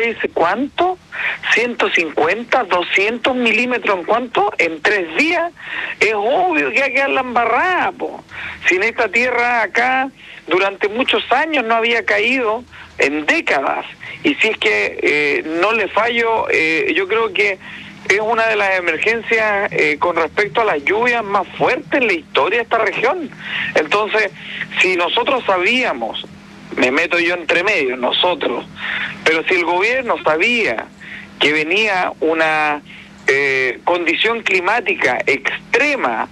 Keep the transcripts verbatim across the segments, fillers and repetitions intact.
llueve, ¿cuánto? ciento cincuenta, doscientos milímetros, ¿en cuánto? En tres días. Es obvio que hay que dar la embarrada, po. Si en esta tierra acá durante muchos años no había caído, en décadas. Y si es que eh, no le fallo, eh, yo creo que es una de las emergencias eh, con respecto a las lluvias más fuertes en la historia de esta región. Entonces, si nosotros sabíamos, me meto yo entre medio, nosotros, pero si el gobierno sabía que venía una eh, condición climática extrema,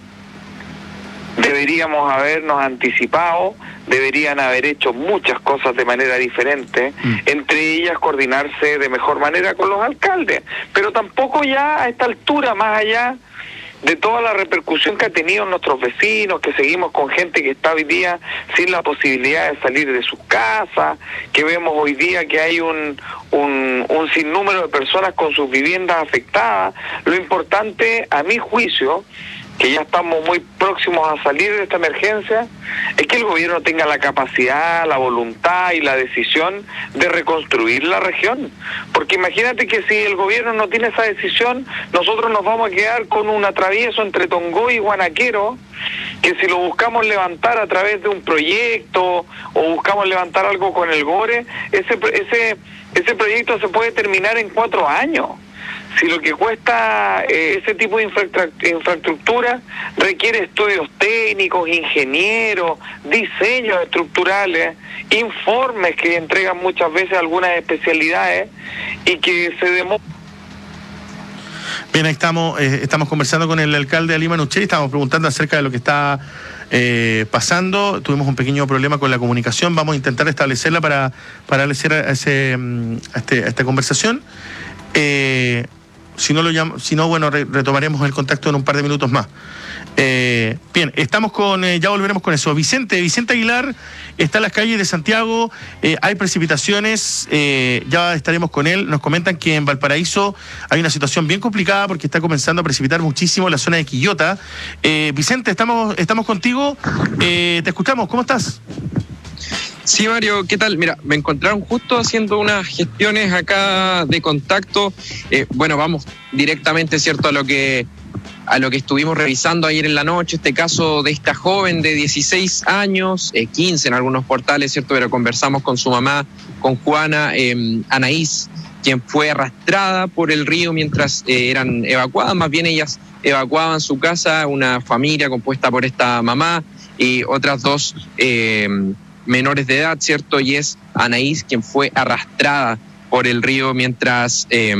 deberíamos habernos anticipado, deberían haber hecho muchas cosas de manera diferente, mm. entre ellas coordinarse de mejor manera con los alcaldes, pero tampoco ya a esta altura, más allá de toda la repercusión que ha tenido en nuestros vecinos, que seguimos con gente que está hoy día sin la posibilidad de salir de sus casas, que vemos hoy día que hay un, un, un sinnúmero de personas con sus viviendas afectadas. Lo importante, a mi juicio, que ya estamos muy próximos a salir de esta emergencia, es que el gobierno tenga la capacidad, la voluntad y la decisión de reconstruir la región. Porque imagínate que si el gobierno no tiene esa decisión, nosotros nos vamos a quedar con un atravieso entre Tongoy y Guanaquero, que si lo buscamos levantar a través de un proyecto o buscamos levantar algo con el Gore, ese, ese, ese proyecto se puede terminar en cuatro años. Si lo que cuesta eh, ese tipo de infraestructura requiere estudios técnicos, ingenieros, diseños estructurales, informes que entregan muchas veces algunas especialidades y que se demoran. Bien, ahí estamos, eh, estamos conversando con el alcalde Ali Manucheri, estamos preguntando acerca de lo que está eh, pasando. Tuvimos un pequeño problema con la comunicación, vamos a intentar establecerla para, para establecer a, ese, a, este, a esta conversación. Eh, Si no, lo llamo, si no, bueno, re, retomaremos el contacto en un par de minutos más. Eh, bien, estamos con, eh, ya volveremos con eso. Vicente, Vicente Aguilar está en las calles de Santiago, eh, hay precipitaciones, eh, ya estaremos con él. Nos comentan que en Valparaíso hay una situación bien complicada porque está comenzando a precipitar muchísimo en la zona de Quillota. Eh, Vicente, estamos, estamos contigo, eh, te escuchamos, ¿cómo estás? Sí, Mario, ¿qué tal? Mira, me encontraron justo haciendo unas gestiones acá de contacto. Eh, bueno, vamos directamente, ¿cierto?, a lo que a lo que estuvimos revisando ayer en la noche, este caso de esta joven de dieciséis años, eh, quince en algunos portales, ¿cierto?, pero conversamos con su mamá, con Juana, eh, Anaís, quien fue arrastrada por el río mientras eh, eran evacuadas, más bien ellas evacuaban su casa, una familia compuesta por esta mamá y otras dos eh, menores de edad, ¿cierto? Y es Anaís quien fue arrastrada por el río mientras eh,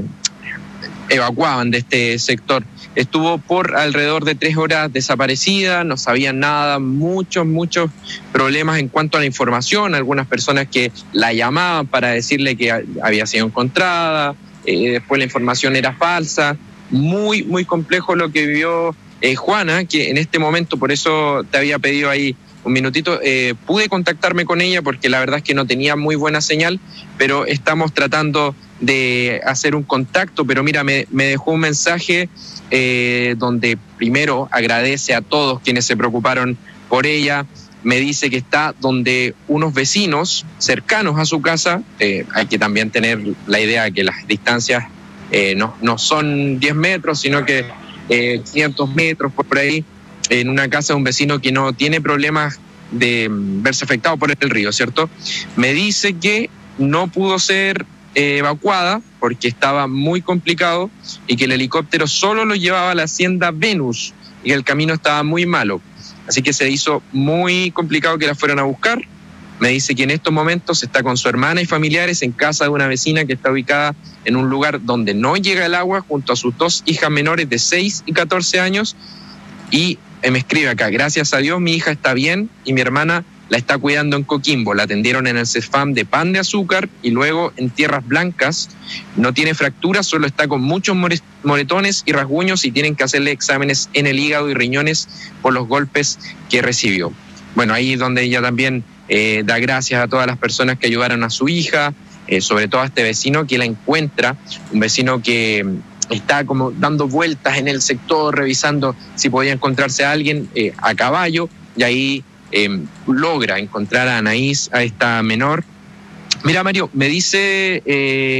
evacuaban de este sector. Estuvo por alrededor de tres horas desaparecida, no sabían nada, muchos, muchos problemas en cuanto a la información, algunas personas que la llamaban para decirle que había sido encontrada, eh, después la información era falsa, muy, muy complejo lo que vivió eh, Juana, que en este momento, por eso te había pedido ahí un minutito, eh, pude contactarme con ella porque la verdad es que no tenía muy buena señal, pero estamos tratando de hacer un contacto, pero mira, me, me dejó un mensaje eh, donde primero agradece a todos quienes se preocuparon por ella, me dice que está donde unos vecinos cercanos a su casa, eh, hay que también tener la idea de que las distancias eh, no, no son diez metros, sino que eh, quinientos metros por ahí, en una casa de un vecino que no tiene problemas de verse afectado por el río, ¿cierto? Me dice que no pudo ser eh, evacuada porque estaba muy complicado y que el helicóptero solo lo llevaba a la hacienda Venus y que el camino estaba muy malo. Así que se hizo muy complicado que la fueran a buscar. Me dice que en estos momentos está con su hermana y familiares en casa de una vecina que está ubicada en un lugar donde no llega el agua junto a sus dos hijas menores de seis y catorce años y me escribe acá, gracias a Dios mi hija está bien y mi hermana la está cuidando en Coquimbo, la atendieron en el CEFAM de Pan de Azúcar y luego en Tierras Blancas, no tiene fracturas, solo está con muchos moretones y rasguños y tienen que hacerle exámenes en el hígado y riñones por los golpes que recibió. Bueno, ahí es donde ella también eh, da gracias a todas las personas que ayudaron a su hija, eh, sobre todo a este vecino que la encuentra, un vecino que está como dando vueltas en el sector, revisando si podía encontrarse a alguien eh, a caballo, y ahí eh, logra encontrar a Anaís, a esta menor. Mira, Mario, me dice... Eh,